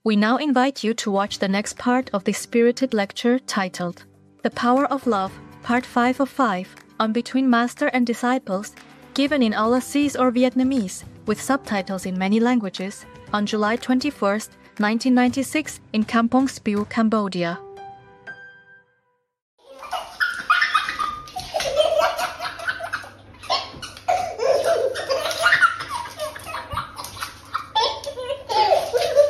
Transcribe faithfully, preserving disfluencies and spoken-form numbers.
We now invite you to watch the next part of this spirited lecture titled The Power of Love, Part five of five, on Between Master and Disciples, given in Aulasese or Vietnamese, with subtitles in many languages, on July twenty-first, nineteen ninety-six in Kampong Speu, Cambodia.